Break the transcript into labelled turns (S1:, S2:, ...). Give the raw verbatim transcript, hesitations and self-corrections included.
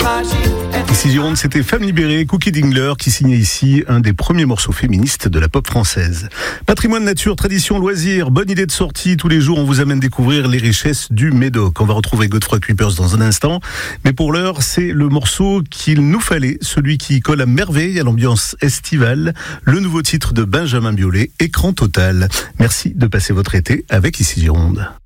S1: Ici Gironde, c'était Femme libérée, Cookie Dingler qui signait ici un des premiers morceaux féministes de la pop française. Patrimoine, nature, tradition, loisirs, bonne idée de sortie. Tous les jours, on vous amène découvrir les richesses du Médoc. On va retrouver Godefroy Kuipers dans un instant. Mais pour l'heure, c'est le morceau qu'il nous fallait, celui qui colle à merveille à l'ambiance estivale. Le nouveau titre de Benjamin Biolay, Écran total. Merci de passer votre été avec Ici Gironde.